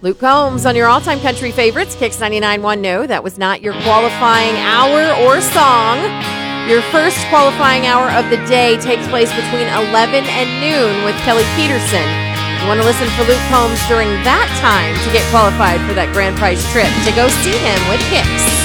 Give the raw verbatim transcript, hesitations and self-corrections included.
Luke Combs on your all-time country favorites, Kicks ninety-nine point one. No, that was not your qualifying hour or song. Your first qualifying hour of the day takes place between eleven and noon with Kelly Peterson. You want to listen for Luke Combs during that time to get qualified for that grand prize trip to go see him with Kicks.